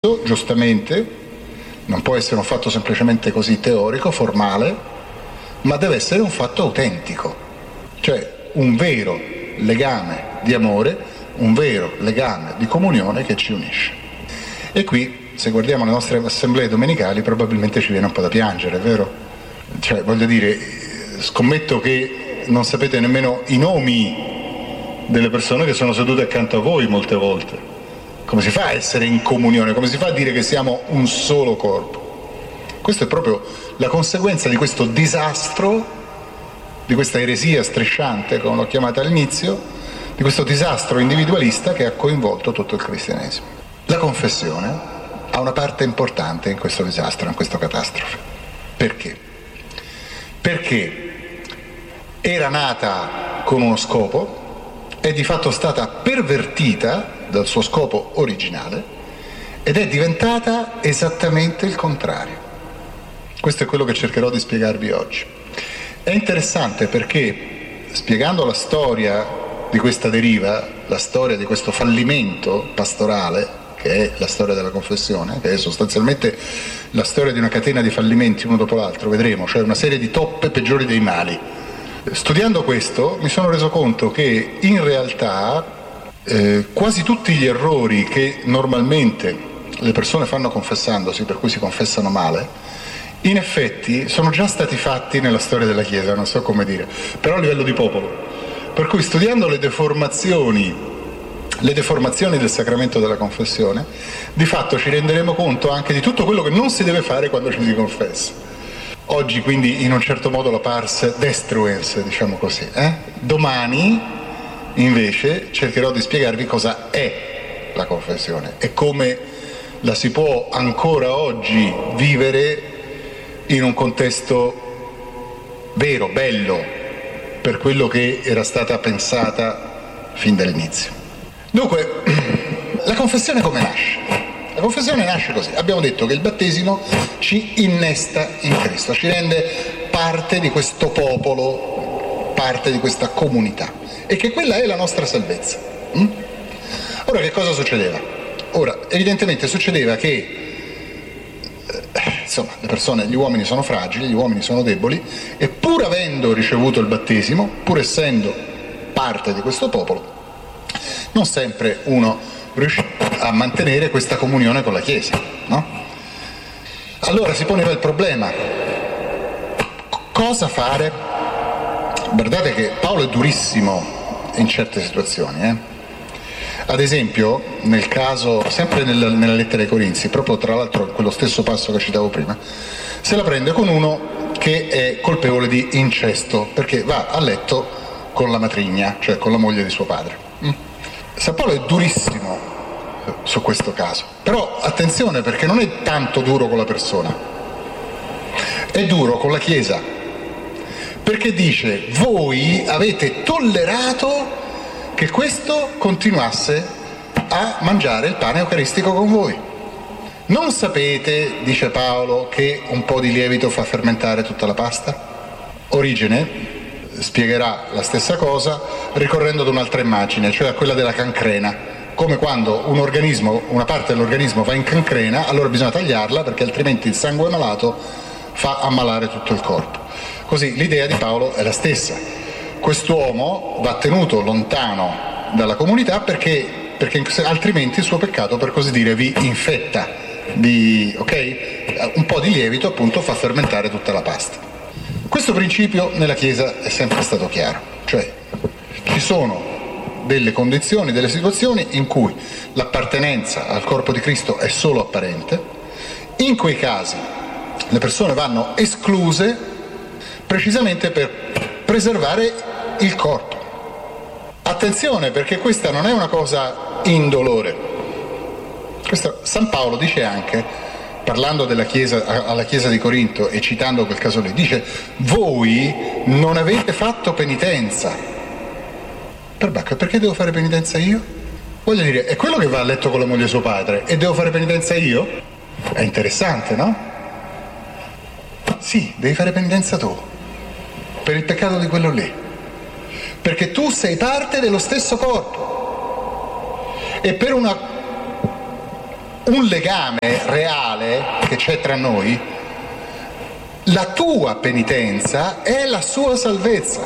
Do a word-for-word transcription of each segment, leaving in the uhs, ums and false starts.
giustamente, non può essere un fatto semplicemente così teorico, formale, ma deve essere un fatto autentico, cioè un vero legame di amore, un vero legame di comunione che ci unisce. E qui, se guardiamo le nostre assemblee domenicali, probabilmente ci viene un po' da piangere, vero? Cioè, voglio dire, scommetto che non sapete nemmeno i nomi delle persone che sono sedute accanto a voi molte volte. Come si fa a essere in comunione? Come si fa a dire che siamo un solo corpo? Questa è proprio la conseguenza di questo disastro, di questa eresia strisciante, come l'ho chiamata all'inizio, di questo disastro individualista che ha coinvolto tutto il cristianesimo. La confessione ha una parte importante in questo disastro, in questa catastrofe. Perché? Perché era nata con uno scopo, è di fatto stata pervertita dal suo scopo originale ed è diventata esattamente il contrario. Questo è quello che cercherò di spiegarvi oggi. È interessante perché, spiegando la storia di questa deriva, la storia di questo fallimento pastorale, che è la storia della confessione, che è sostanzialmente la storia di una catena di fallimenti uno dopo l'altro, vedremo, cioè una serie di toppe peggiori dei mali. Studiando questo mi sono reso conto che in realtà eh, quasi tutti gli errori che normalmente le persone fanno confessandosi, per cui si confessano male, in effetti sono già stati fatti nella storia della Chiesa, non so come dire, però a livello di popolo. Per cui studiando le deformazioni, le deformazioni del sacramento della confessione, di fatto ci renderemo conto anche di tutto quello che non si deve fare quando ci si confessa. Oggi quindi in un certo modo la pars destruens, diciamo così. Eh? Domani invece cercherò di spiegarvi cosa è la confessione e come la si può ancora oggi vivere in un contesto vero, bello, per quello che era stata pensata fin dall'inizio. Dunque, la confessione come nasce? La confessione nasce così. Abbiamo detto che il battesimo ci innesta in Cristo, ci rende parte di questo popolo, parte di questa comunità, e che quella è la nostra salvezza. Mm? Ora, che cosa succedeva? Ora, evidentemente succedeva che eh, insomma, le persone, gli uomini sono fragili, gli uomini sono deboli, e pur avendo ricevuto il battesimo, pur essendo parte di questo popolo, non sempre uno riuscì a mantenere questa comunione con la Chiesa, no? Allora si poneva il problema: cosa fare? Guardate che Paolo è durissimo in certe situazioni, eh? Ad esempio, nel caso, sempre nella, nella lettera ai Corinzi, proprio tra l'altro quello stesso passo che citavo prima, se la prende con uno che è colpevole di incesto, perché va a letto con la matrigna, cioè con la moglie di suo padre. Mm? San Paolo è durissimo su questo caso, però attenzione, perché non è tanto duro con la persona, è duro con la Chiesa, perché dice: voi avete tollerato che questo continuasse a mangiare il pane eucaristico con voi. Non sapete, dice Paolo, che un po' di lievito fa fermentare tutta la pasta? Origene spiegherà la stessa cosa ricorrendo ad un'altra immagine, cioè a quella della cancrena. Come quando un organismo, una parte dell'organismo va in cancrena, allora bisogna tagliarla perché altrimenti il sangue malato fa ammalare tutto il corpo. Così l'idea di Paolo è la stessa. Quest'uomo va tenuto lontano dalla comunità perché, perché altrimenti il suo peccato, per così dire, vi infetta. Vi, ok? Un po' di lievito appunto fa fermentare tutta la pasta. Questo principio nella Chiesa è sempre stato chiaro, cioè ci sono delle condizioni, delle situazioni in cui l'appartenenza al corpo di Cristo è solo apparente. In quei casi le persone vanno escluse precisamente per preservare il corpo. Attenzione, perché questa non è una cosa indolore. Questo San Paolo dice anche, parlando della chiesa, alla Chiesa di Corinto e citando quel caso lì, dice: voi non avete fatto penitenza. Perbacco, perché devo fare penitenza io? Voglio dire, è quello che va a letto con la moglie di suo padre e devo fare penitenza io? È interessante, no? Sì, devi fare penitenza tu per il peccato di quello lì, perché tu sei parte dello stesso corpo e per una un legame reale che c'è tra noi, la tua penitenza è la sua salvezza,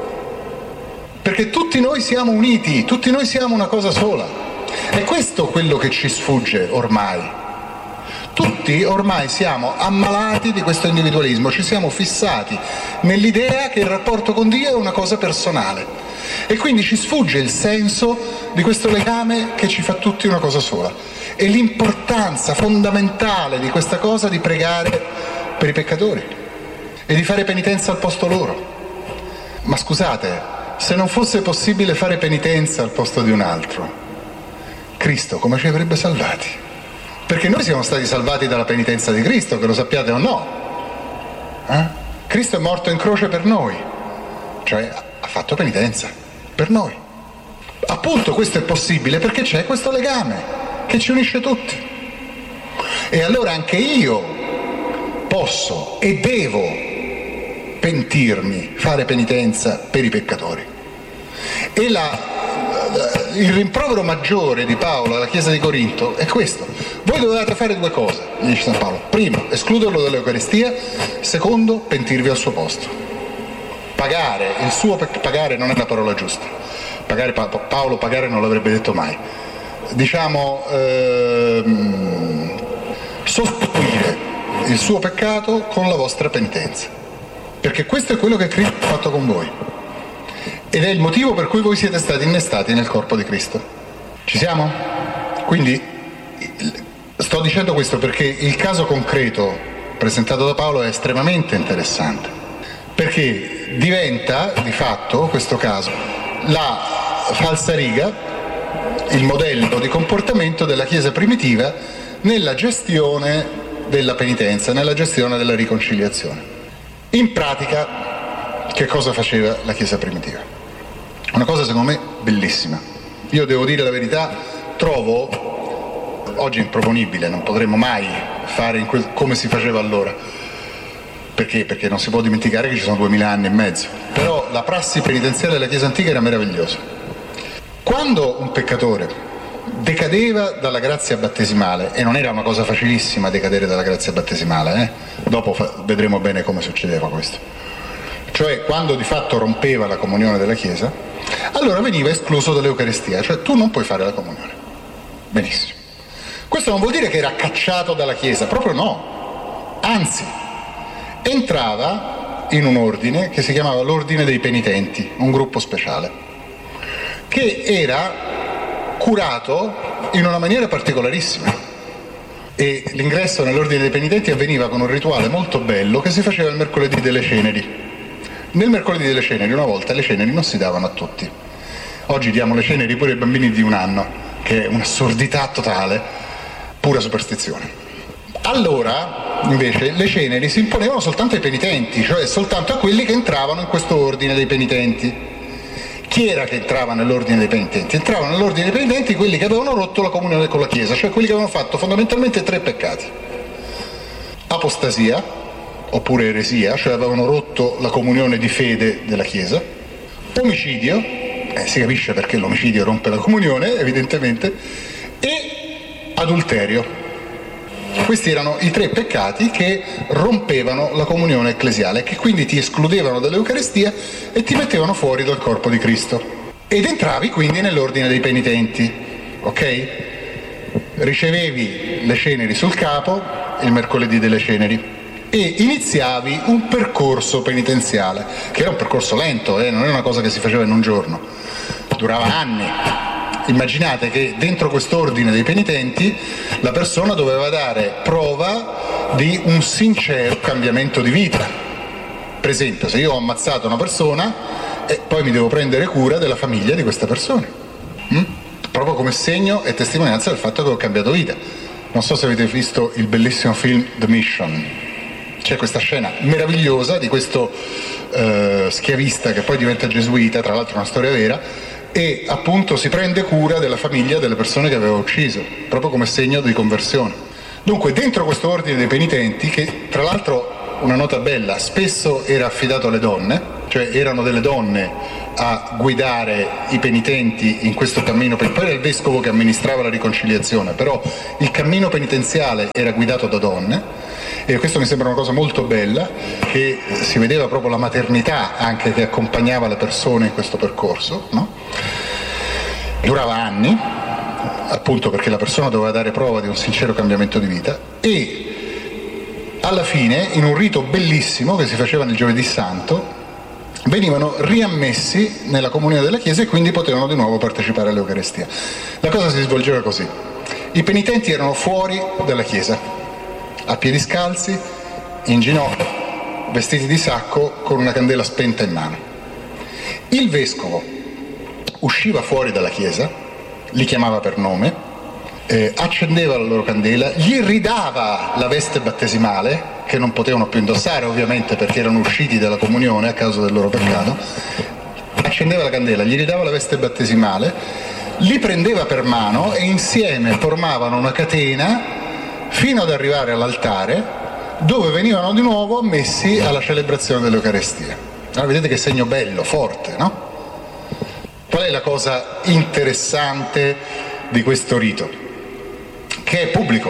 perché tutti noi siamo uniti, tutti noi siamo una cosa sola. È questo quello che ci sfugge ormai. Tutti ormai siamo ammalati di questo individualismo, ci siamo fissati nell'idea che il rapporto con Dio è una cosa personale e quindi ci sfugge il senso di questo legame che ci fa tutti una cosa sola e l'importanza fondamentale di questa cosa di pregare per i peccatori e di fare penitenza al posto loro. Ma scusate, se non fosse possibile fare penitenza al posto di un altro, Cristo come ci avrebbe salvati? Perché noi siamo stati salvati dalla penitenza di Cristo, che lo sappiate o no. Eh? Cristo è morto in croce per noi, cioè ha fatto penitenza per noi. Appunto questo è possibile perché c'è questo legame che ci unisce tutti. E allora anche io posso e devo pentirmi, fare penitenza per i peccatori. E la il rimprovero maggiore di Paolo alla Chiesa di Corinto è questo: voi dovevate fare due cose, dice San Paolo: primo, escluderlo dall'Eucaristia; secondo, pentirvi al suo posto, pagare il suo pe- pagare non è la parola giusta, pagare pa- Paolo pagare non l'avrebbe detto mai, diciamo ehm, sostituire il suo peccato con la vostra penitenza, perché questo è quello che Cristo ha fatto con voi. Ed è il motivo per cui voi siete stati innestati nel corpo di Cristo. Ci siamo? Quindi sto dicendo questo perché il caso concreto presentato da Paolo è estremamente interessante, perché diventa di fatto questo caso la falsariga, il modello di comportamento della Chiesa primitiva nella gestione della penitenza, nella gestione della riconciliazione. In pratica, che cosa faceva la Chiesa primitiva? Una cosa secondo me bellissima. Io devo dire la verità, trovo, oggi è improponibile, non potremmo mai fare in quel, come si faceva allora. Perché? Perché non si può dimenticare che ci sono duemila anni e mezzo. Però la prassi penitenziale della Chiesa antica era meravigliosa. Quando un peccatore decadeva dalla grazia battesimale, e non era una cosa facilissima decadere dalla grazia battesimale, eh? Dopo fa, vedremo bene come succedeva questo, cioè quando di fatto rompeva la comunione della Chiesa, allora veniva escluso dall'Eucaristia, cioè tu non puoi fare la comunione. Benissimo. Questo non vuol dire che era cacciato dalla Chiesa, proprio no. Anzi, entrava in un ordine che si chiamava l'Ordine dei Penitenti, un gruppo speciale, che era curato in una maniera particolarissima. E l'ingresso nell'Ordine dei Penitenti avveniva con un rituale molto bello che si faceva il mercoledì delle ceneri. Nel mercoledì delle ceneri, una volta, le ceneri non si davano a tutti. Oggi diamo le ceneri pure ai bambini di un anno, che è un'assurdità totale, pura superstizione. Allora, invece, le ceneri si imponevano soltanto ai penitenti, cioè soltanto a quelli che entravano in questo ordine dei penitenti. Chi era che entrava nell'ordine dei penitenti? Entravano nell'ordine dei penitenti quelli che avevano rotto la comunione con la Chiesa, cioè quelli che avevano fatto fondamentalmente tre peccati: apostasia, oppure eresia, cioè avevano rotto la comunione di fede della Chiesa; omicidio, eh, si capisce perché l'omicidio rompe la comunione, evidentemente; e adulterio. Questi erano i tre peccati che rompevano la comunione ecclesiale, che quindi ti escludevano dall'Eucaristia e ti mettevano fuori dal corpo di Cristo. Ed entravi quindi nell'ordine dei penitenti, ok? Ricevevi le ceneri sul capo il mercoledì delle ceneri e iniziavi un percorso penitenziale, che era un percorso lento, eh? Non è una cosa che si faceva in un giorno, durava anni. Immaginate che dentro quest'ordine dei penitenti la persona doveva dare prova di un sincero cambiamento di vita. Per esempio, se io ho ammazzato una persona, eh, poi mi devo prendere cura della famiglia di questa persona, mm? proprio come segno e testimonianza del fatto che ho cambiato vita. Non so se avete visto il bellissimo film The Mission. C'è questa scena meravigliosa di questo eh, schiavista che poi diventa gesuita, tra l'altro è una storia vera, e appunto si prende cura della famiglia delle persone che aveva ucciso, proprio come segno di conversione. Dunque dentro questo ordine dei penitenti, che tra l'altro, una nota bella, spesso era affidato alle donne, cioè erano delle donne a guidare i penitenti in questo cammino. Poi era il vescovo che amministrava la riconciliazione, però il cammino penitenziale era guidato da donne, e questo mi sembra una cosa molto bella, che si vedeva proprio la maternità anche che accompagnava le persone in questo percorso, no? Durava anni, appunto perché la persona doveva dare prova di un sincero cambiamento di vita, e alla fine, in un rito bellissimo che si faceva nel Giovedì Santo, venivano riammessi nella comunione della Chiesa e quindi potevano di nuovo partecipare all'Eucaristia. La cosa si svolgeva così: i penitenti erano fuori dalla Chiesa, a piedi scalzi, in ginocchio, vestiti di sacco, con una candela spenta in mano. Il vescovo usciva fuori dalla Chiesa, li chiamava per nome, eh, accendeva la loro candela, gli ridava la veste battesimale, che non potevano più indossare ovviamente perché erano usciti dalla comunione a causa del loro peccato, accendeva la candela, gli ridava la veste battesimale, li prendeva per mano e insieme formavano una catena fino ad arrivare all'altare, dove venivano di nuovo ammessi alla celebrazione dell'Eucaristia. Allora, vedete che segno bello, forte, no? Qual è la cosa interessante di questo rito? Che è pubblico.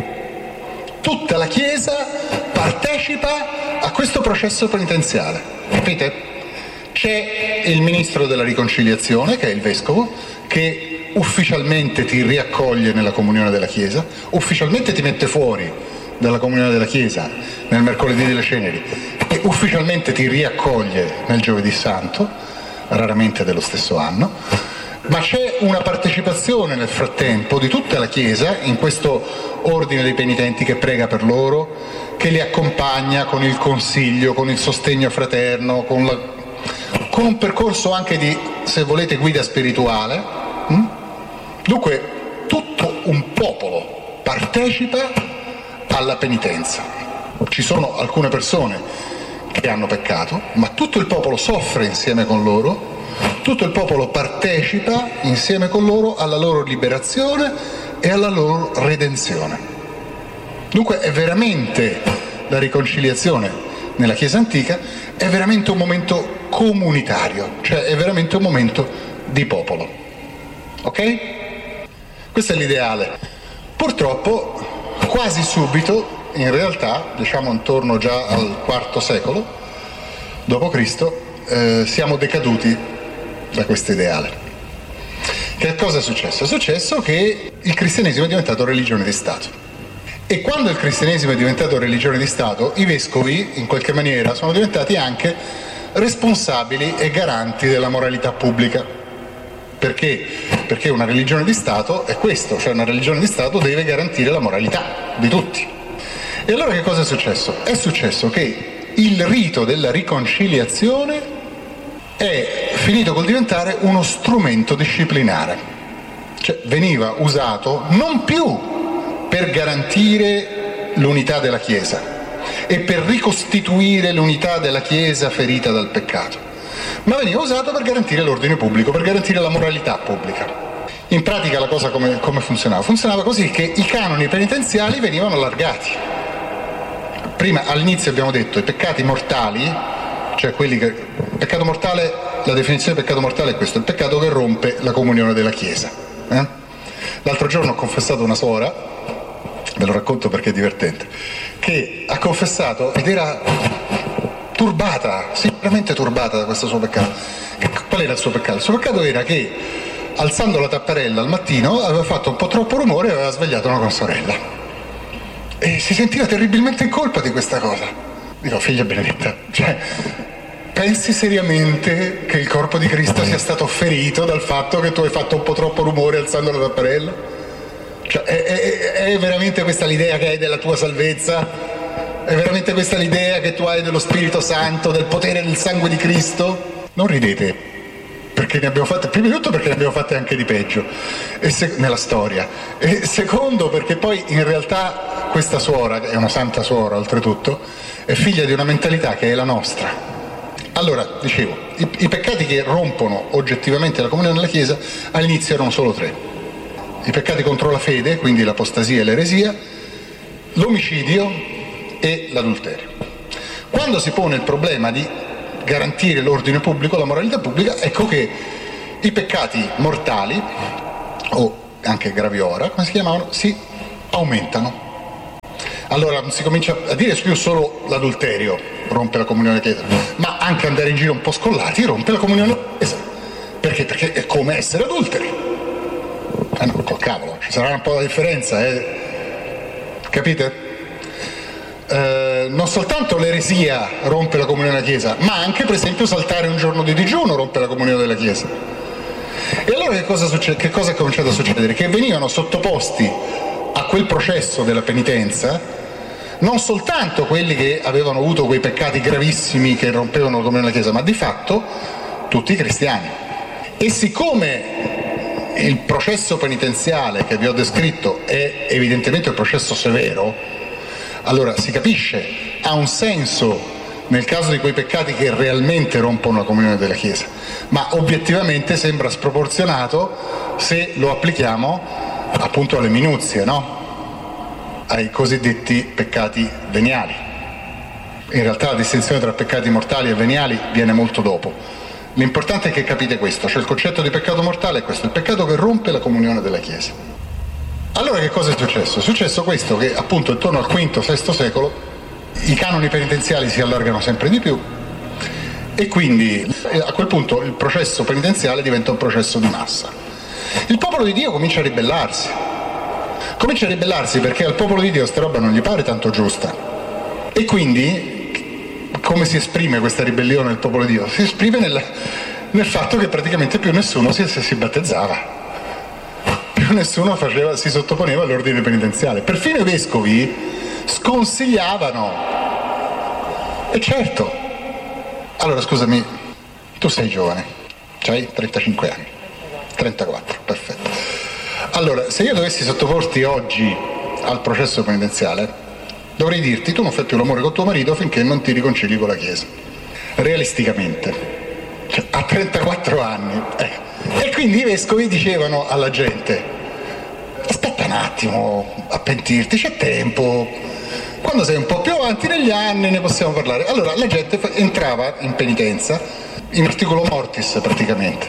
Tutta la Chiesa partecipa a questo processo penitenziale, capite? C'è il ministro della riconciliazione, che è il vescovo, che ufficialmente ti riaccoglie nella comunione della Chiesa, ufficialmente ti mette fuori dalla comunione della Chiesa nel mercoledì delle ceneri e ufficialmente ti riaccoglie nel Giovedì Santo, raramente dello stesso anno, ma c'è una partecipazione nel frattempo di tutta la Chiesa in questo ordine dei penitenti che prega per loro, che li accompagna con il consiglio, con il sostegno fraterno, con, la, con un percorso anche di, se volete, guida spirituale. Hm? Dunque tutto un popolo partecipa alla penitenza. Ci sono alcune persone che hanno peccato, ma tutto il popolo soffre insieme con loro, tutto il popolo partecipa insieme con loro alla loro liberazione e alla loro redenzione. Dunque è veramente la riconciliazione nella Chiesa antica, è veramente un momento comunitario, cioè è veramente un momento di popolo. Ok? Questo è l'ideale. Purtroppo quasi subito, in realtà, diciamo intorno già al quarto secolo dopo Cristo, eh, siamo decaduti da questo ideale. Che cosa è successo? È successo che il cristianesimo è diventato religione di Stato. E quando il cristianesimo è diventato religione di Stato, i vescovi, in qualche maniera, sono diventati anche responsabili e garanti della moralità pubblica. Perché? Perché una religione di Stato è questo, cioè una religione di Stato deve garantire la moralità di tutti. E allora che cosa è successo? È successo che il rito della riconciliazione è finito col diventare uno strumento disciplinare, cioè veniva usato non più per garantire l'unità della Chiesa e per ricostituire l'unità della Chiesa ferita dal peccato, ma veniva usato per garantire l'ordine pubblico, per garantire la moralità pubblica. In pratica la cosa come, come funzionava? Funzionava così che i canoni penitenziali venivano allargati. Prima, all'inizio abbiamo detto, i peccati mortali, cioè quelli che... Peccato mortale, la definizione di peccato mortale è questo, il peccato che rompe la comunione della Chiesa. Eh? L'altro giorno ho confessato una suora, ve lo racconto perché è divertente, che ha confessato ed era turbata, sì, veramente turbata da questo suo peccato. Qual era il suo peccato? Il suo peccato era che, alzando la tapparella al mattino, aveva fatto un po' troppo rumore e aveva svegliato una consorella. E si sentiva terribilmente in colpa di questa cosa. Dico, figlia benedetta, cioè, pensi seriamente che il corpo di Cristo sia stato ferito dal fatto che tu hai fatto un po' troppo rumore alzando la tapparella? Cioè, è, è, è veramente questa l'idea che hai della tua salvezza? È veramente questa l'idea che tu hai dello Spirito Santo, del potere del sangue di Cristo? Non ridete, perché ne abbiamo fatte, prima di tutto perché ne abbiamo fatte anche di peggio e se, nella storia, e secondo perché poi in realtà questa suora, che è una santa suora oltretutto, è figlia di una mentalità che è la nostra. Allora, dicevo, i, i peccati che rompono oggettivamente la comunione della Chiesa all'inizio erano solo tre: i peccati contro la fede, quindi l'apostasia e l'eresia, l'omicidio e l'adulterio. Quando si pone il problema di garantire l'ordine pubblico, la moralità pubblica, ecco che i peccati mortali, o anche graviora, come si chiamavano, si aumentano. Allora non si comincia a dire più solo l'adulterio rompe la comunione della Chiesa, ma anche andare in giro un po' scollati rompe la comunione della Chiesa. Perché? Perché è come essere adulteri. Eh no, col cavolo, ci sarà un po' la differenza, eh? Capite? Eh, non soltanto l'eresia rompe la comunione della Chiesa, ma anche per esempio saltare un giorno di digiuno rompe la comunione della Chiesa. E allora che cosa, succede? Che cosa è cominciato a succedere? Che venivano sottoposti a quel processo della penitenza non soltanto quelli che avevano avuto quei peccati gravissimi che rompevano la comunione della Chiesa, ma di fatto tutti i cristiani. E siccome il processo penitenziale che vi ho descritto è evidentemente un processo severo, allora si capisce, ha un senso nel caso di quei peccati che realmente rompono la comunione della Chiesa, ma obiettivamente sembra sproporzionato se lo applichiamo appunto alle minuzie, no? Ai cosiddetti peccati veniali. In realtà la distinzione tra peccati mortali e veniali viene molto dopo. L'importante è che capite questo, cioè il concetto di peccato mortale è questo, il peccato che rompe la comunione della Chiesa. Allora che cosa è successo? È successo questo, che appunto intorno al quinto sesto secolo i canoni penitenziali si allargano sempre di più e quindi a quel punto il processo penitenziale diventa un processo di massa. Il popolo di Dio comincia a ribellarsi. Comincia a ribellarsi perché al popolo di Dio sta roba non gli pare tanto giusta. E quindi come si esprime questa ribellione del popolo di Dio? Si esprime nel, nel fatto che praticamente più nessuno si, si battezzava, più nessuno faceva, si sottoponeva all'ordine penitenziale. Perfino i vescovi sconsigliavano. E certo. Allora scusami, tu sei giovane, c'hai trentacinque anni, trentaquattro, perfetto. Allora, se io dovessi sottoporti oggi al processo penitenziale, dovrei dirti tu non fai più l'amore con tuo marito finché non ti riconcili con la Chiesa. Realisticamente. Cioè, a trentaquattro anni. Eh. E quindi i vescovi dicevano alla gente, aspetta un attimo a pentirti, c'è tempo, quando sei un po' più avanti negli anni ne possiamo parlare. Allora la gente entrava in penitenza, in articolo mortis praticamente.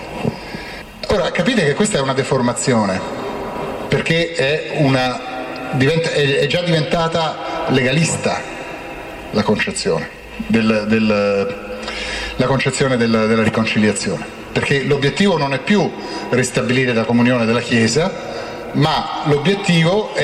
Ora capite che questa è una deformazione, perché è, una, diventa, è già diventata legalista la concezione, del, del, la concezione del, della riconciliazione, perché l'obiettivo non è più ristabilire la comunione della Chiesa, ma l'obiettivo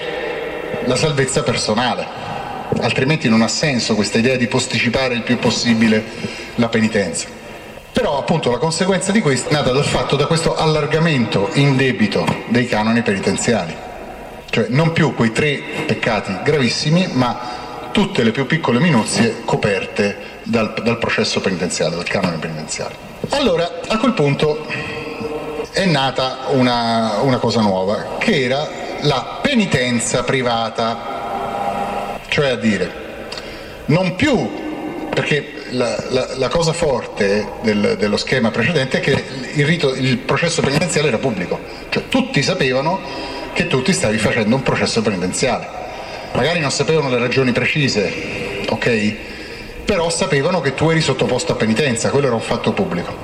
è la salvezza personale, altrimenti non ha senso questa idea di posticipare il più possibile la penitenza. Però appunto la conseguenza di questo è nata dal fatto da questo allargamento indebito dei canoni penitenziali, cioè non più quei tre peccati gravissimi, ma tutte le più piccole minuzie coperte dal, dal processo penitenziale, dal canone penitenziale. Allora a quel punto è nata una, una cosa nuova, che era la penitenza privata, cioè a dire non più, perché la, la, la cosa forte del, dello schema precedente è che il, rito, il processo penitenziale era pubblico, cioè tutti sapevano che tu ti stavi facendo un processo penitenziale, magari non sapevano le ragioni precise, ok? Però sapevano che tu eri sottoposto a penitenza, quello era un fatto pubblico,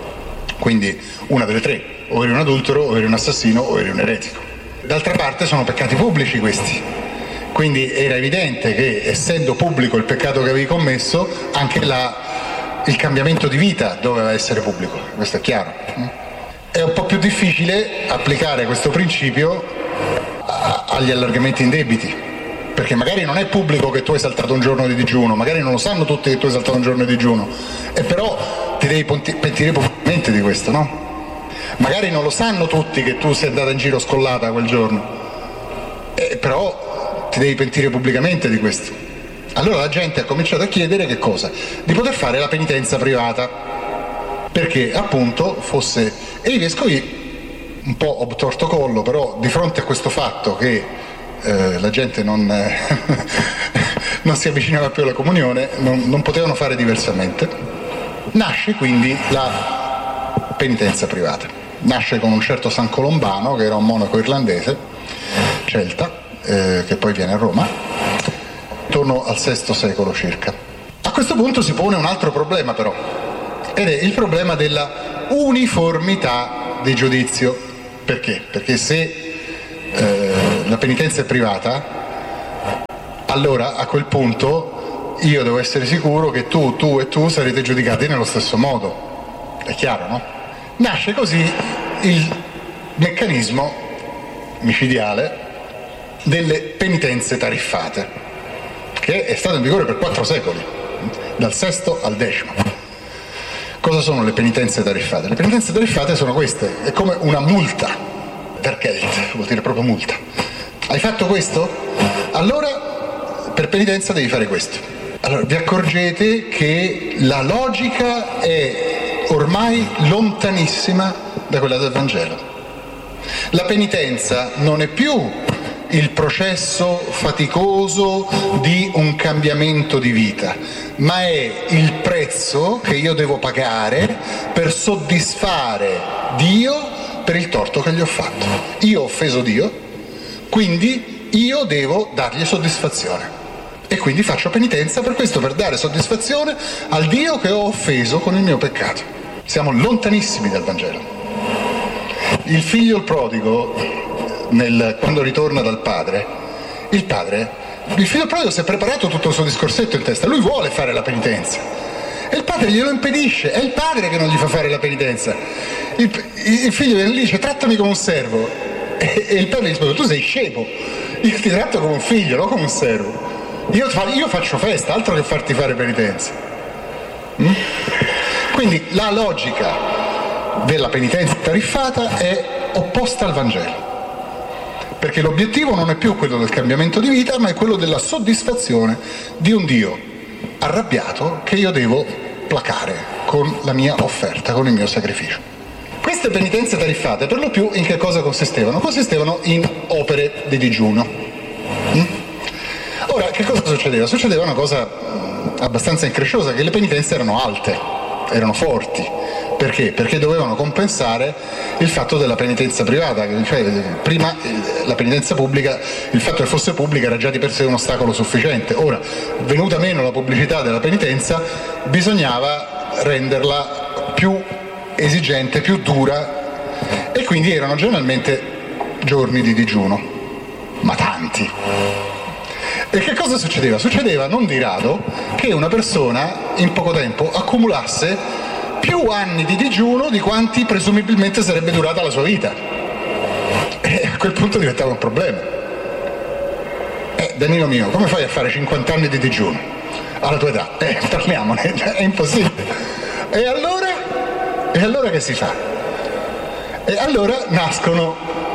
quindi una delle tre, o eri un adultero, o eri un assassino, o eri un eretico. D'altra parte sono peccati pubblici questi. Quindi era evidente che, essendo pubblico il peccato che avevi commesso, anche la, il cambiamento di vita doveva essere pubblico, questo è chiaro. È un po' più difficile applicare questo principio a, agli allargamenti indebiti, perché magari non è pubblico che tu hai saltato un giorno di digiuno, magari non lo sanno tutti che tu hai saltato un giorno di digiuno, e però ti devi pentire pubblicamente di questo, no? Magari non lo sanno tutti che tu sei andata in giro scollata quel giorno, e però ti devi pentire pubblicamente di questo. Allora la gente ha cominciato a chiedere che cosa? Di poter fare la penitenza privata, perché appunto fosse, e i vescovi un po' obtorto collo, però di fronte a questo fatto che eh, la gente non, eh, non si avvicinava più alla comunione, non, non potevano fare diversamente, nasce quindi la penitenza privata. Nasce con un certo San Colombano, che era un monaco irlandese, celta, Eh, che poi viene a Roma, intorno al sesto secolo circa. A questo punto si pone un altro problema però, ed è il problema della uniformità di giudizio. Perché? Perché se eh, la penitenza è privata, allora a quel punto io devo essere sicuro che tu, tu e tu sarete giudicati nello stesso modo. È chiaro, no? Nasce così il meccanismo micidiale delle penitenze tariffate, che è stato in vigore per quattro secoli, dal sesto al decimo. Cosa sono le penitenze tariffate? Le penitenze tariffate sono queste, è come una multa, vergelt, vuol dire proprio multa. Hai fatto questo? Allora per penitenza devi fare questo. Allora vi accorgete che la logica è ormai lontanissima da quella del Vangelo. La penitenza non è più il processo faticoso di un cambiamento di vita, ma è il prezzo che io devo pagare per soddisfare Dio per il torto che gli ho fatto. Io ho offeso Dio, quindi io devo dargli soddisfazione. E quindi faccio penitenza per questo, per dare soddisfazione al Dio che ho offeso con il mio peccato. Siamo lontanissimi dal Vangelo. Il figlio il prodigo, nel, quando ritorna dal padre, il padre, il figlio prodigo si è preparato tutto il suo discorsetto in testa, lui vuole fare la penitenza. E il padre glielo impedisce, è il padre che non gli fa fare la penitenza. Il, il figlio viene lì e dice: trattami come un servo. E, e il padre gli risponde: tu sei scemo, io ti tratto come un figlio, non come un servo. Io, io faccio festa, altro che farti fare penitenza. Mm? Quindi la logica della penitenza tariffata è opposta al Vangelo, perché l'obiettivo non è più quello del cambiamento di vita, ma è quello della soddisfazione di un Dio arrabbiato che io devo placare con la mia offerta, con il mio sacrificio. Queste penitenze tariffate per lo più in che cosa consistevano? Consistevano in opere di digiuno. Mm? Ora, che cosa succedeva? Succedeva una cosa abbastanza incresciosa, che le penitenze erano alte, erano forti. Perché? Perché dovevano compensare il fatto della penitenza privata, cioè prima la penitenza pubblica, il fatto che fosse pubblica era già di per sé un ostacolo sufficiente. Ora, venuta meno la pubblicità della penitenza, bisognava renderla più esigente, più dura, e quindi erano generalmente giorni di digiuno, ma tanti. E che cosa succedeva? Succedeva non di rado che una persona in poco tempo accumulasse più anni di digiuno di quanti presumibilmente sarebbe durata la sua vita. E a quel punto diventava un problema. Eh, Danilo mio, come fai a fare cinquanta anni di digiuno alla tua età? Eh, parliamone, è impossibile. E allora? E allora che si fa? E allora nascono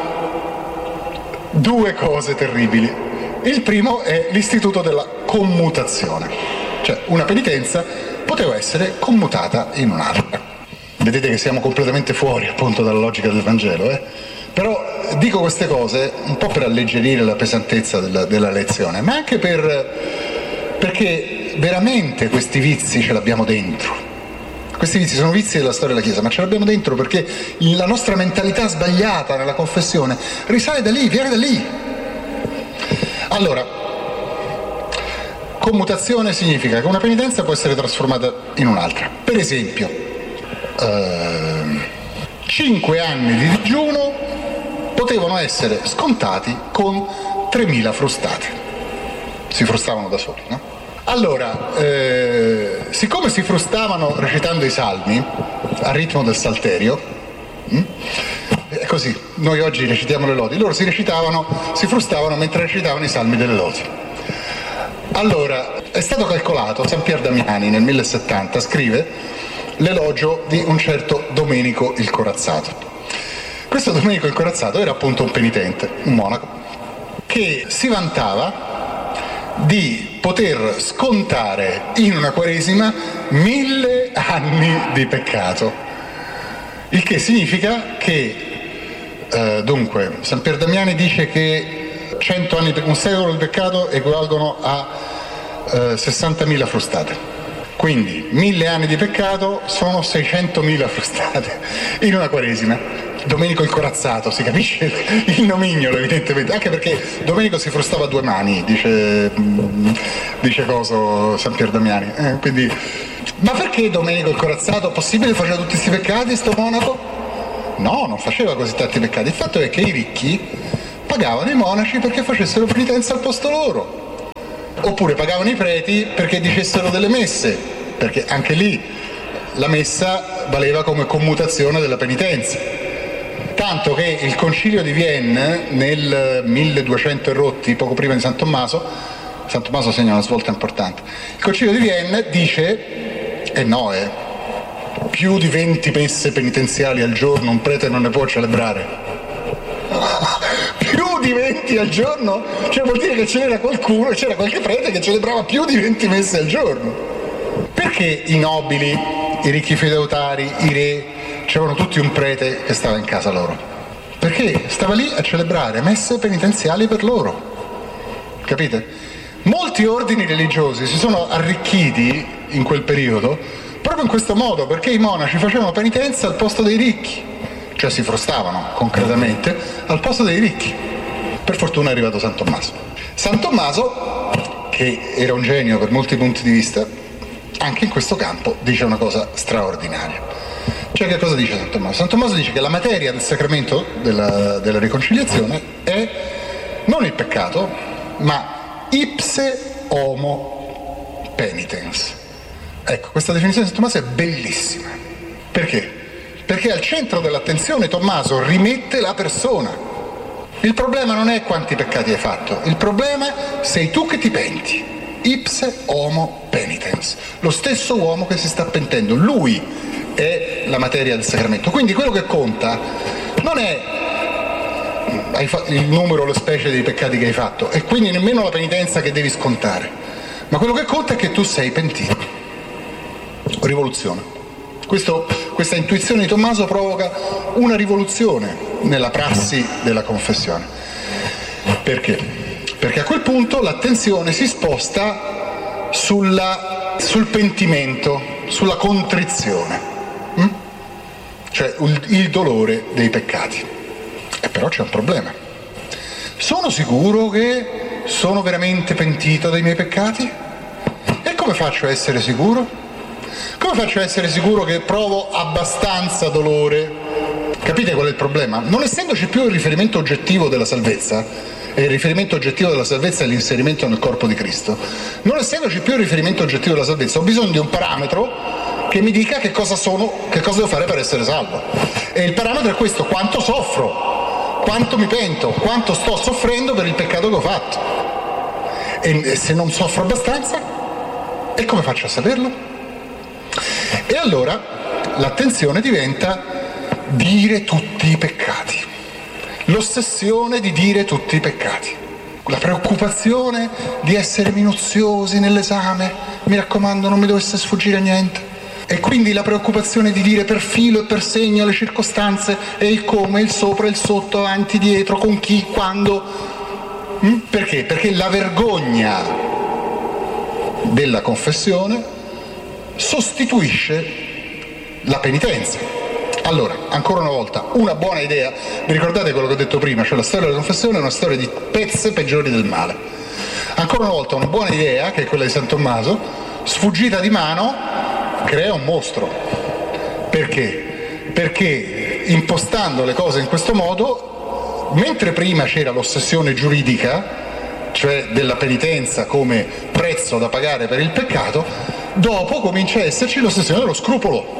due cose terribili. Il primo è l'istituto della commutazione, cioè una penitenza poteva essere commutata in un'altra. Vedete che siamo completamente fuori appunto dalla logica del Vangelo, eh? Però dico queste cose un po' per alleggerire la pesantezza della, della lezione, ma anche per, perché veramente questi vizi ce l'abbiamo dentro. Questi vizi sono vizi della storia della Chiesa, ma ce l'abbiamo dentro perché la nostra mentalità sbagliata nella confessione risale da lì, viene da lì. Allora, commutazione significa che una penitenza può essere trasformata in un'altra. Per esempio, ehm, cinque anni di digiuno potevano essere scontati con tremila frustate. Si frustavano da soli, no? Allora, eh, siccome si frustavano recitando i salmi al ritmo del salterio, hm? È così, noi oggi recitiamo le lodi, loro si recitavano, si frustavano mentre recitavano i salmi delle lodi. Allora, è stato calcolato, San Pier Damiani nel millesettanta scrive l'elogio di un certo Domenico il Corazzato. Questo Domenico il Corazzato era appunto un penitente, un monaco, che si vantava di poter scontare in una quaresima mille anni di peccato, il che significa che Uh, dunque, San Pier Damiani dice che cento anni, un secolo di peccato equivalgono a uh, sessantamila frustate. Quindi mille anni di peccato sono seicentomila frustate in una Quaresima. Domenico il corazzato, si capisce il nomignolo evidentemente, anche perché Domenico si frustava a due mani, dice, dice coso San Pier Damiani. Eh, quindi, ma perché Domenico il corazzato? Possibile faceva tutti questi peccati sto monaco? No, non faceva così tanti peccati. Il fatto è che i ricchi pagavano i monaci perché facessero penitenza al posto loro. Oppure pagavano i preti perché dicessero delle messe, perché anche lì la messa valeva come commutazione della penitenza. Tanto che il concilio di Vienne nel milleduecento e rotti, poco prima di San Tommaso, San Tommaso segna una svolta importante, il concilio di Vienne dice, eh no, eh, più di venti messe penitenziali al giorno un prete non ne può celebrare. Più di venti al giorno? Cioè vuol dire che c'era qualcuno, c'era qualche prete che celebrava più di venti messe al giorno. Perché i nobili, i ricchi feudatari, i re, c'erano tutti un prete che stava in casa loro? Perché stava lì a celebrare messe penitenziali per loro. Capite? Molti ordini religiosi si sono arricchiti in quel periodo proprio in questo modo, perché i monaci facevano penitenza al posto dei ricchi. Cioè si frustavano concretamente al posto dei ricchi. Per fortuna è arrivato San Tommaso. San Tommaso, che era un genio per molti punti di vista, anche in questo campo dice una cosa straordinaria. Cioè che cosa dice San Tommaso? San Tommaso dice che la materia del sacramento della, della riconciliazione è non il peccato, ma ipse homo penitens. Ecco, questa definizione di San Tommaso è bellissima. Perché? Perché al centro dell'attenzione Tommaso rimette la persona. Il problema non è quanti peccati hai fatto, il problema sei tu che ti penti. Ipse homo penitens, lo stesso uomo che si sta pentendo, lui è la materia del sacramento. Quindi quello che conta non è il numero, le specie dei peccati che hai fatto, e quindi nemmeno la penitenza che devi scontare, ma quello che conta è che tu sei pentito. Rivoluzione. Questo, questa intuizione di Tommaso provoca una rivoluzione nella prassi della confessione. Perché? Perché a quel punto l'attenzione si sposta sulla, sul pentimento, sulla contrizione, hm? Cioè il, il dolore dei peccati. E però c'è un problema. Sono sicuro che sono veramente pentito dei miei peccati? E come faccio a essere sicuro? Come faccio a essere sicuro che provo abbastanza dolore? Capite qual è il problema? Non essendoci più il riferimento oggettivo della salvezza, e il riferimento oggettivo della salvezza è l'inserimento nel corpo di Cristo, non essendoci più il riferimento oggettivo della salvezza, ho bisogno di un parametro che mi dica che cosa sono, che cosa devo fare per essere salvo. E il parametro è questo: quanto soffro, quanto mi pento, quanto sto soffrendo per il peccato che ho fatto. E se non soffro abbastanza, e come faccio a saperlo? E allora l'attenzione diventa dire tutti i peccati, l'ossessione di dire tutti i peccati, la preoccupazione di essere minuziosi nell'esame, mi raccomando non mi dovesse sfuggire niente, e quindi la preoccupazione di dire per filo e per segno le circostanze e il come, il sopra, il sotto, avanti, dietro, con chi, quando. Perché? Perché la vergogna della confessione sostituisce la penitenza. Allora, ancora una volta, una buona idea, vi ricordate quello che ho detto prima, cioè la storia della confessione è una storia di pezze peggiori del male. Ancora una volta una buona idea, che è quella di San Tommaso, sfuggita di mano, crea un mostro. Perché? Perché impostando le cose in questo modo, mentre prima c'era l'ossessione giuridica, cioè della penitenza come prezzo da pagare per il peccato, dopo comincia a esserci l'ossessione dello scrupolo.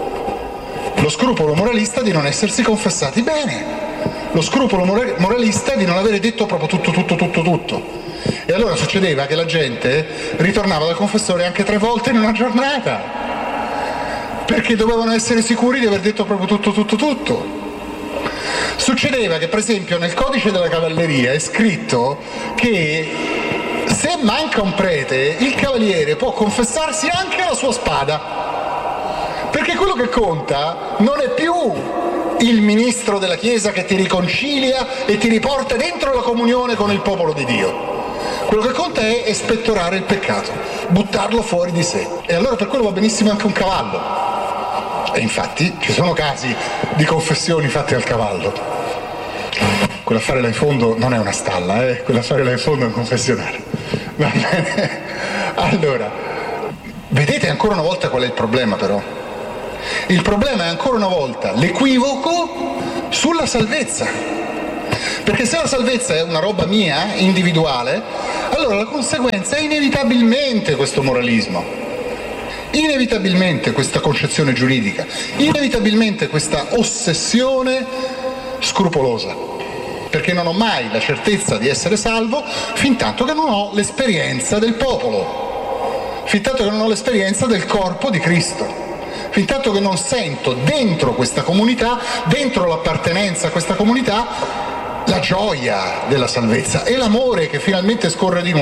Lo scrupolo moralista di non essersi confessati bene, lo scrupolo moralista di non avere detto proprio tutto, tutto, tutto, tutto. E allora succedeva che la gente ritornava dal confessore anche tre volte in una giornata, perché dovevano essere sicuri di aver detto proprio tutto, tutto, tutto. Succedeva che per esempio nel codice della cavalleria è scritto che se manca un prete, il cavaliere può confessarsi anche la sua spada. Perché quello che conta non è più il ministro della Chiesa che ti riconcilia e ti riporta dentro la comunione con il popolo di Dio. Quello che conta è espettorare il peccato, buttarlo fuori di sé. E allora per quello va benissimo anche un cavallo. E infatti ci sono casi di confessioni fatte al cavallo. Quell'affare là in fondo non è una stalla, eh? Quell'affare là in fondo è un confessionale. Va bene? Allora, vedete ancora una volta qual è il problema però? Il problema è ancora una volta l'equivoco sulla salvezza. Perché se la salvezza è una roba mia, individuale, allora la conseguenza è inevitabilmente questo moralismo, inevitabilmente questa concezione giuridica, inevitabilmente questa ossessione scrupolosa, perché non ho mai la certezza di essere salvo fin tanto che non ho l'esperienza del popolo, fin tanto che non ho l'esperienza del corpo di Cristo, fin tanto che non sento dentro questa comunità, dentro l'appartenenza a questa comunità, la gioia della salvezza e l'amore che finalmente scorre di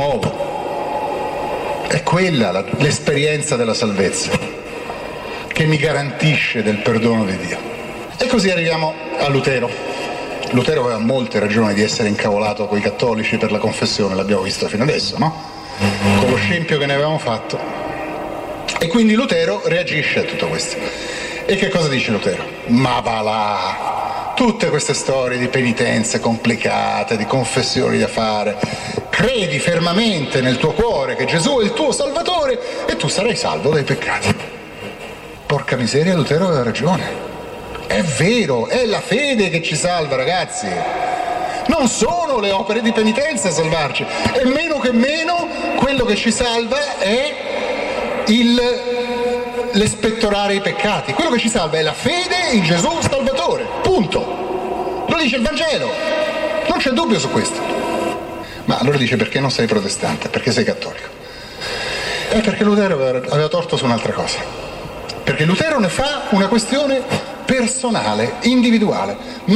nuovo. È quella la, l'esperienza della salvezza che mi garantisce del perdono di Dio. E così arriviamo a Lutero. Lutero aveva molte ragioni di essere incavolato con i cattolici per la confessione, l'abbiamo visto fino adesso, no? Con lo scempio che ne avevamo fatto. E quindi Lutero reagisce a tutto questo. E che cosa dice Lutero? Ma va là! Tutte queste storie di penitenze complicate, di confessioni da fare, credi fermamente nel tuo cuore che Gesù è il tuo Salvatore e tu sarai salvo dai peccati. Porca miseria, Lutero aveva ragione. È vero, è la fede che ci salva, ragazzi. Non sono le opere di penitenza a salvarci, e meno che meno quello che ci salva è il, l'espettorare i peccati. Quello che ci salva è la fede in Gesù Salvatore, punto. Lo dice il Vangelo, non c'è dubbio su questo. Ma allora dice: perché non sei protestante? Perché sei cattolico? È perché Lutero aveva, aveva torto su un'altra cosa. Perché Lutero ne fa una questione personale, individuale.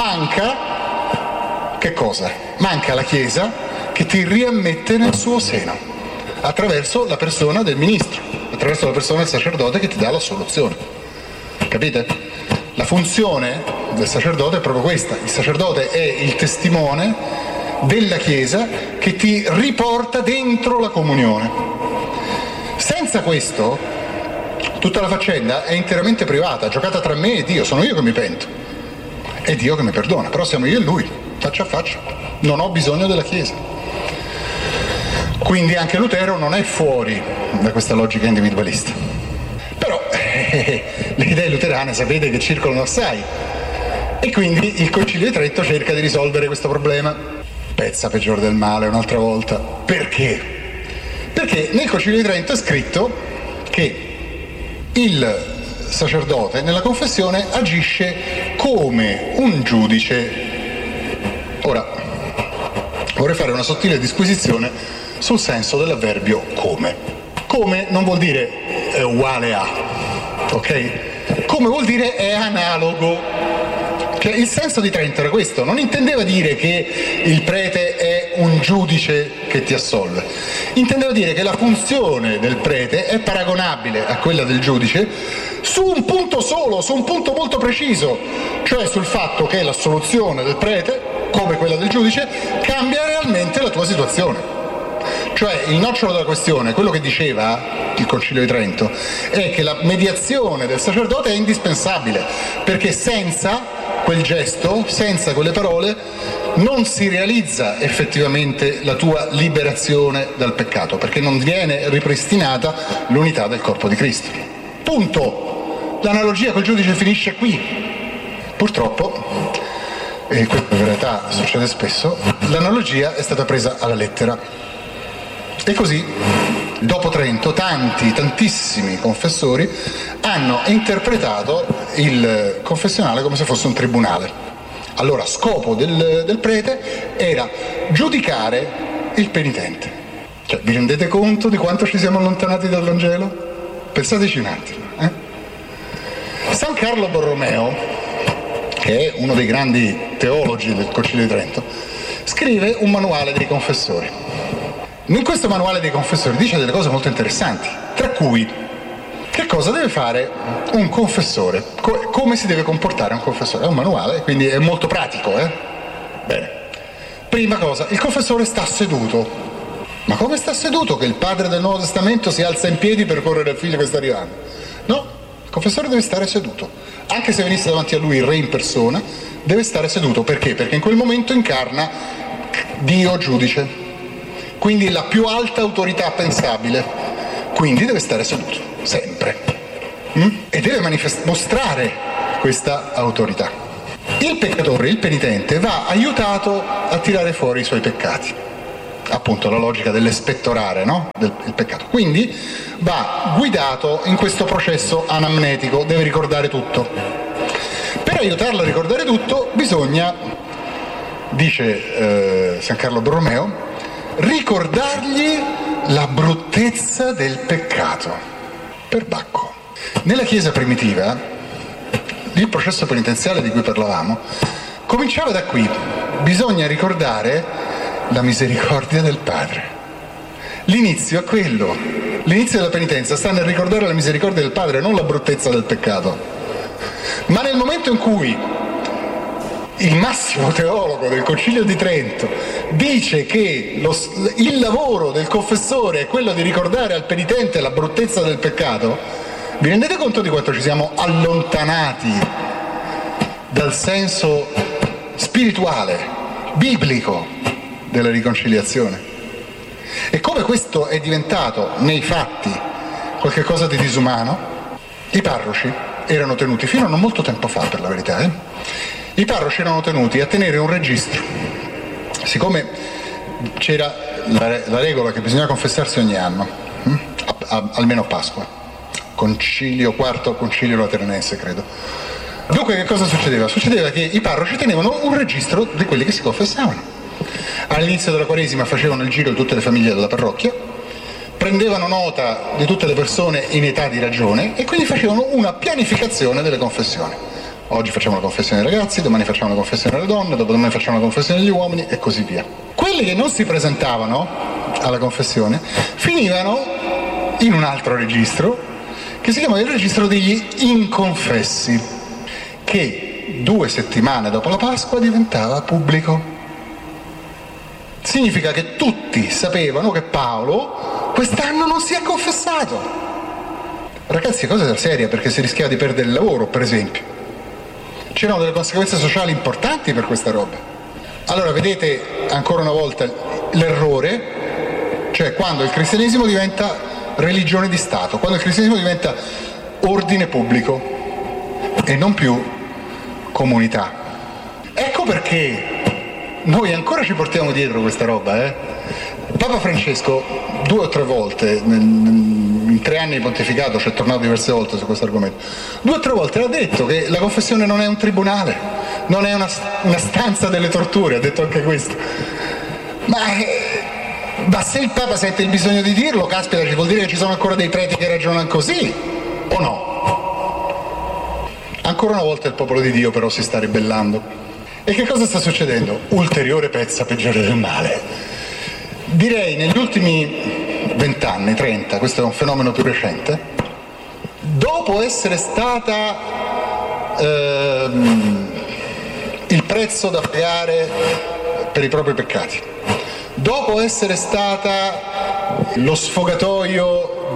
Manca, che cosa? Manca la Chiesa che ti riammette nel suo seno, attraverso la persona del ministro, attraverso la persona del sacerdote che ti dà la soluzione. Capite? La funzione del sacerdote è proprio questa. Il sacerdote è il testimone della Chiesa che ti riporta dentro la comunione. Senza questo, tutta la faccenda è interamente privata, giocata tra me e Dio. Sono io che mi pento, è Dio che mi perdona, però siamo io e Lui, faccia a faccia. Non ho bisogno della Chiesa. Quindi anche Lutero non è fuori da questa logica individualista. Però eh, le idee luterane sapete che circolano assai, e quindi il Concilio di Trento cerca di risolvere questo problema. Pezza peggiore del male un'altra volta. Perché? Perché nel Concilio di Trento è scritto che il sacerdote nella confessione agisce come un giudice. Ora, vorrei fare una sottile disquisizione sul senso dell'avverbio come. Come non vuol dire è uguale a, ok? Come vuol dire è analogo. Cioè, il senso di Trento era questo, non intendeva dire che il prete è un giudice che ti assolve, intendeva dire che la funzione del prete è paragonabile a quella del giudice su un punto solo, su un punto molto preciso, cioè sul fatto che l'assoluzione del prete, come quella del giudice, cambia realmente la tua situazione. Cioè il nocciolo della questione, quello che diceva il Concilio di Trento, è che la mediazione del sacerdote è indispensabile, perché senza quel gesto, senza quelle parole, non si realizza effettivamente la tua liberazione dal peccato, perché non viene ripristinata l'unità del corpo di Cristo. Punto. L'analogia col giudice finisce qui. Purtroppo, e questa in realtà succede spesso, l'analogia è stata presa alla lettera. E così, dopo Trento, tanti, tantissimi confessori hanno interpretato il confessionale come se fosse un tribunale. Allora, scopo del, del prete era giudicare il penitente. Cioè, vi rendete conto di quanto ci siamo allontanati dal Vangelo? Pensateci un attimo. Eh? San Carlo Borromeo, che è uno dei grandi teologi del Concilio di Trento, scrive un manuale dei confessori. In questo manuale dei confessori dice delle cose molto interessanti, tra cui che cosa deve fare un confessore, co- come si deve comportare un confessore. È un manuale, quindi è molto pratico, eh? Bene. Prima cosa, il confessore sta seduto. Ma come sta seduto che il padre del Nuovo Testamento si alza in piedi per correre al figlio che sta arrivando? No, il confessore deve stare seduto. Anche se venisse davanti a lui il re in persona, deve stare seduto. Perché? Perché in quel momento incarna Dio giudice. Quindi la più alta autorità pensabile. Quindi deve stare seduto, sempre. Mm? E deve manifest- mostrare questa autorità. Il peccatore, il penitente, va aiutato a tirare fuori i suoi peccati. Appunto la logica dell'espettorare, no? Del il peccato. Quindi va guidato in questo processo anamnetico, deve ricordare tutto. Per aiutarlo a ricordare tutto bisogna, dice eh, San Carlo Borromeo, ricordargli la bruttezza del peccato. Perbacco. Nella Chiesa primitiva il processo penitenziale di cui parlavamo cominciava da qui. Bisogna ricordare la misericordia del Padre. L'inizio è quello. L'inizio della penitenza sta nel ricordare la misericordia del Padre, non la bruttezza del peccato. Ma nel momento in cui il massimo teologo del Concilio di Trento dice che lo, il lavoro del confessore è quello di ricordare al penitente la bruttezza del peccato, vi rendete conto di quanto ci siamo allontanati dal senso spirituale, biblico della riconciliazione? E come questo è diventato nei fatti qualche cosa di disumano, i parroci erano tenuti, fino a non molto tempo fa per la verità, eh? i parroci erano tenuti a tenere un registro. Siccome c'era la, la regola che bisognava confessarsi ogni anno, hm? a, a, almeno a Pasqua, concilio quarto, concilio lateranense credo. Dunque che cosa succedeva? Succedeva che i parroci tenevano un registro di quelli che si confessavano. All'inizio della Quaresima facevano il giro di tutte le famiglie della parrocchia, prendevano nota di tutte le persone in età di ragione e quindi facevano una pianificazione delle confessioni. Oggi facciamo la confessione dei ragazzi, domani facciamo la confessione delle donne, dopodomani facciamo la confessione degli uomini e così via. Quelli che non si presentavano alla confessione finivano in un altro registro che si chiama il registro degli inconfessi, che due settimane dopo la Pasqua diventava pubblico. Significa che tutti sapevano che Paolo quest'anno non si è confessato. Ragazzi, è cosa seria, perché si rischiava di perdere il lavoro, per esempio. C'erano delle conseguenze sociali importanti per questa roba. Allora, vedete ancora una volta l'errore, cioè quando il cristianesimo diventa religione di Stato, quando il cristianesimo diventa ordine pubblico e non più comunità. Ecco perché noi ancora ci portiamo dietro questa roba, eh? Papa Francesco due o tre volte, in tre anni di pontificato, ci è tornato diverse volte su questo argomento, due o tre volte ha detto che la confessione non è un tribunale, non è una, una stanza delle torture, ha detto anche questo. Ma, eh, ma se il Papa sente il bisogno di dirlo, caspita, ci vuol dire che ci sono ancora dei preti che ragionano così, o no? Ancora una volta il popolo di Dio però si sta ribellando. E che cosa sta succedendo? Ulteriore pezza peggiore del male. Direi negli ultimi vent'anni, trenta, questo è un fenomeno più recente, dopo essere stata ehm, il prezzo da pagare per i propri peccati, dopo essere stata lo sfogatoio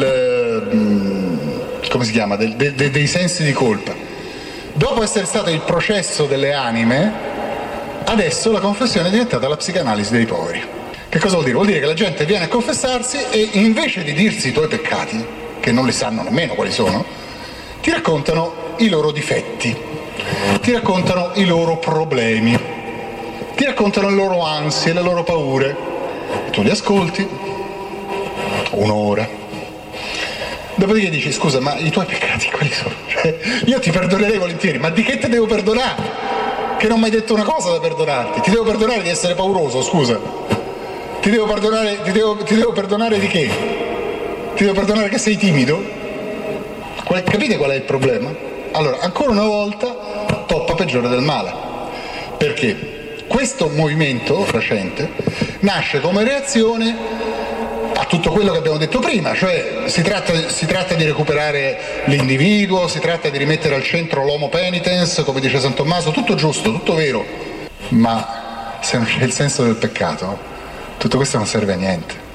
del, come si chiama, del, de, de, dei sensi di colpa, dopo essere stato il processo delle anime, adesso la confessione è diventata la psicanalisi dei poveri. Che cosa vuol dire? Vuol dire che la gente viene a confessarsi e invece di dirsi i tuoi peccati, che non li sanno nemmeno quali sono, ti raccontano i loro difetti, ti raccontano i loro problemi, ti raccontano le loro ansie, le loro paure. E tu li ascolti un'ora. Dopodiché dici, scusa, ma i tuoi peccati quali sono? Cioè, io ti perdonerei volentieri, ma di che te devo perdonare? Che non mi hai detto una cosa da perdonarti? Ti devo perdonare di essere pauroso, scusa. Ti devo perdonare, ti devo, ti devo perdonare di che? Ti devo perdonare che sei timido? Qual, capite qual è il problema? Allora, ancora una volta, toppa peggiore del male. Perché questo movimento recente nasce come reazione a tutto quello che abbiamo detto prima, cioè si tratta, si tratta di recuperare l'individuo, si tratta di rimettere al centro l'homo penitens, come dice San Tommaso, tutto giusto, tutto vero, ma se non c'è il senso del peccato, tutto questo non serve a niente.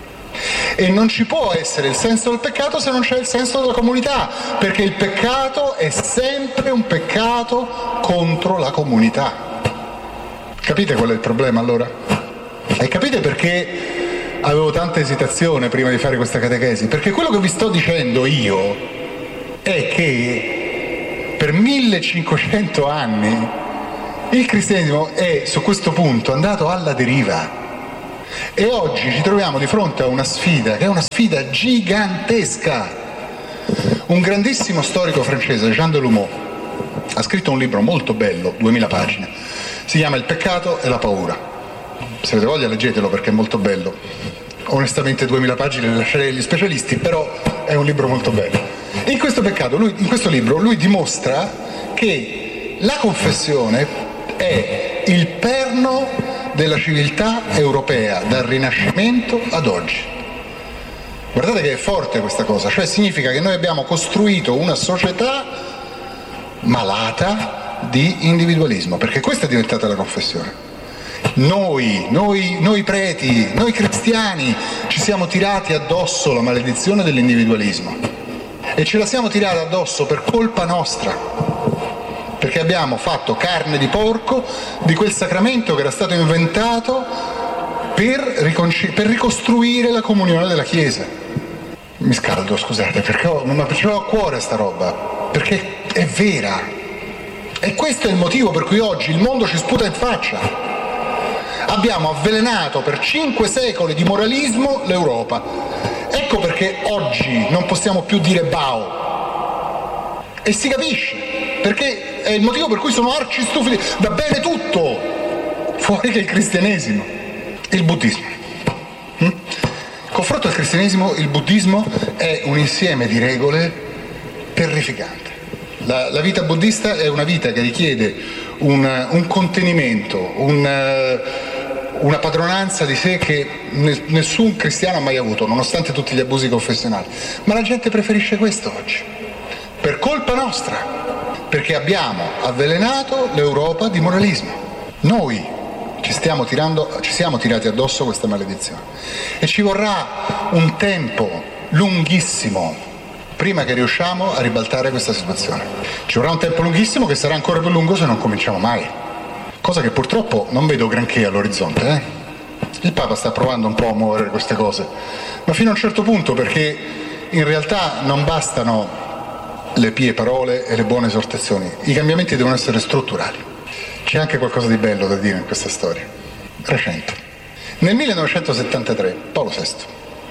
E non ci può essere il senso del peccato se non c'è il senso della comunità, perché il peccato è sempre un peccato contro la comunità. Capite qual è il problema allora? E capite perché avevo tanta esitazione prima di fare questa catechesi? Perché quello che vi sto dicendo io è che per millecinquecento anni il cristianesimo è su questo punto andato alla deriva. E oggi ci troviamo di fronte a una sfida che è una sfida gigantesca. Un grandissimo storico francese, Jean Delumeau, ha scritto un libro molto bello, duemila pagine, si chiama Il peccato e la paura. Se avete voglia leggetelo perché è molto bello. Onestamente duemila pagine le lascerei agli specialisti, però è un libro molto bello. E in questo peccato, lui, in questo libro, lui dimostra che la confessione è il perno della civiltà europea dal Rinascimento ad oggi. Guardate che è forte questa cosa, cioè significa che noi abbiamo costruito una società malata di individualismo, perché questa è diventata la confessione. Noi, noi, noi preti, noi cristiani ci siamo tirati addosso la maledizione dell'individualismo e ce la siamo tirata addosso per colpa nostra, perché abbiamo fatto carne di porco di quel sacramento che era stato inventato per, riconci- per ricostruire la comunione della Chiesa. Mi scaldo, scusate, perché ho, non ce l'ho a cuore sta roba, perché è vera. E questo è il motivo per cui oggi il mondo ci sputa in faccia. Abbiamo avvelenato per cinque secoli di moralismo l'Europa. Ecco perché oggi non possiamo più dire Bao. E si capisce, perché è il motivo per cui sono arci stufi. Va bene tutto, fuori che il cristianesimo, il buddismo. Hm? Confronto al cristianesimo, il buddismo è un insieme di regole terrificante. La, la vita buddista è una vita che richiede un, un contenimento, un, una padronanza di sé che nessun cristiano ha mai avuto, nonostante tutti gli abusi confessionali. Ma la gente preferisce questo oggi, per colpa nostra, perché abbiamo avvelenato l'Europa di moralismo. Noi ci stiamo tirando, ci siamo tirati addosso questa maledizione e ci vorrà un tempo lunghissimo prima che riusciamo a ribaltare questa situazione. Ci vorrà un tempo lunghissimo che sarà ancora più lungo se non cominciamo mai, cosa che purtroppo non vedo granché all'orizzonte. Eh? Il Papa sta provando un po' a muovere queste cose, ma fino a un certo punto, perché in realtà non bastano le pie parole e le buone esortazioni, i cambiamenti devono essere strutturali. C'è anche qualcosa di bello da dire in questa storia recente. Nel millenovecentosettantatré Paolo sesto,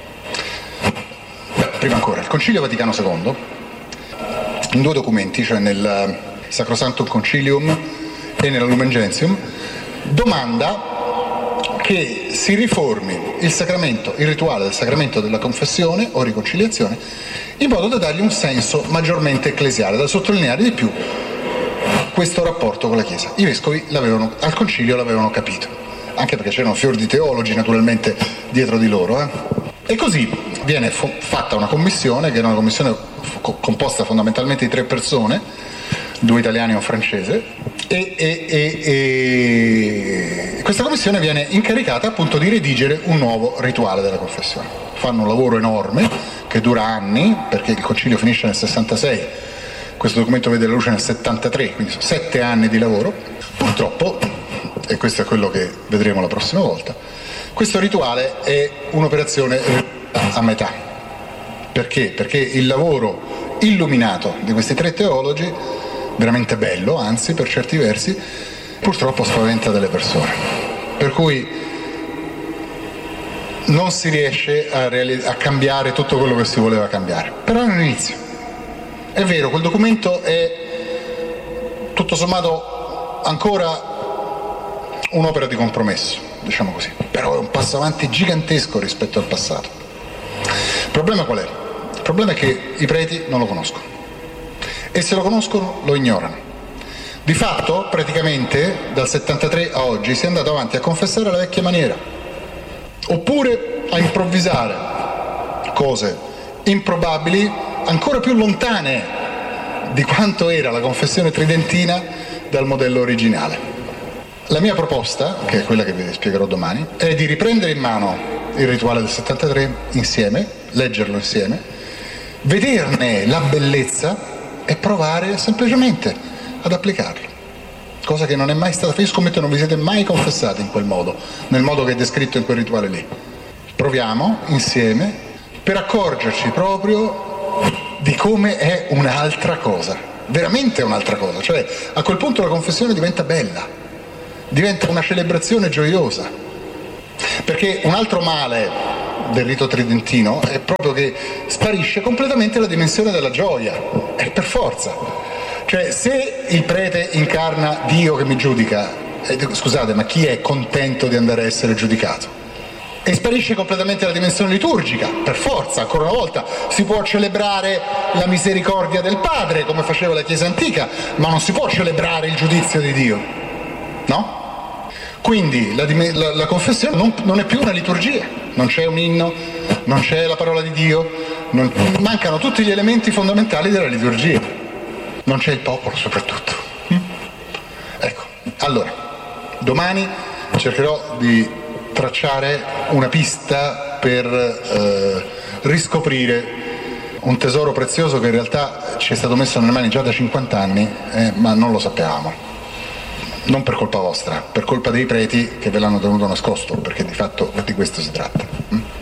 beh, prima ancora, il Concilio Vaticano secondo, in due documenti, cioè nel Sacrosanctum Concilium e nella Lumen Gentium, domanda che si riformi il sacramento, il rituale del sacramento della confessione o riconciliazione, in modo da dargli un senso maggiormente ecclesiale, da sottolineare di più questo rapporto con la Chiesa. I vescovi l'avevano, al concilio l'avevano capito, anche perché c'erano fior di teologi naturalmente dietro di loro. Eh? E così viene fo- fatta una commissione, che era una commissione f- composta fondamentalmente di tre persone, due italiani e un francese, e, e, e, e questa commissione viene incaricata appunto di redigere un nuovo rituale della confessione. Fanno un lavoro enorme che dura anni, perché il concilio finisce nel sessantasei, questo documento vede la luce nel settantatré, quindi sono sette anni di lavoro. Purtroppo, e questo è quello che vedremo la prossima volta, questo rituale è un'operazione a metà. Perché? Perché il lavoro illuminato di questi tre teologi, veramente bello, anzi per certi versi, purtroppo spaventa delle persone. Per cui non si riesce a, reali- a cambiare tutto quello che si voleva cambiare. Però è un inizio. È vero, quel documento è tutto sommato ancora un'opera di compromesso, diciamo così, però è un passo avanti gigantesco rispetto al passato. Il problema qual è? Il problema è che i preti non lo conoscono e se lo conoscono lo ignorano. Di fatto, praticamente, dal settantatré a oggi si è andato avanti a confessare alla vecchia maniera, oppure a improvvisare cose improbabili, ancora più lontane di quanto era la confessione tridentina dal modello originale. La mia proposta, che è quella che vi spiegherò domani, è di riprendere in mano il rituale del settantatré insieme, leggerlo insieme, vederne la bellezza e provare semplicemente ad applicarlo. Cosa che non è mai stata fatta. Io scommetto non vi siete mai confessati in quel modo, nel modo che è descritto in quel rituale lì. Proviamo insieme per accorgerci proprio di come è un'altra cosa, veramente un'altra cosa. Cioè, a quel punto la confessione diventa bella, diventa una celebrazione gioiosa. Perché un altro male del rito tridentino è proprio che sparisce completamente la dimensione della gioia, è per forza. Cioè, se il prete incarna Dio che mi giudica, eh, scusate, ma chi è contento di andare a essere giudicato? E sparisce completamente la dimensione liturgica, per forza, ancora una volta, si può celebrare la misericordia del Padre, come faceva la Chiesa antica, ma non si può celebrare il giudizio di Dio, no? Quindi la, la, la confessione non, non è più una liturgia, non c'è un inno, non c'è la parola di Dio, non, mancano tutti gli elementi fondamentali della liturgia. Non c'è il popolo soprattutto. Ecco, allora, domani cercherò di tracciare una pista per eh, riscoprire un tesoro prezioso che in realtà ci è stato messo nelle mani già da cinquanta anni, eh, ma non lo sapevamo. Non per colpa vostra, per colpa dei preti che ve l'hanno tenuto nascosto, perché di fatto di questo si tratta.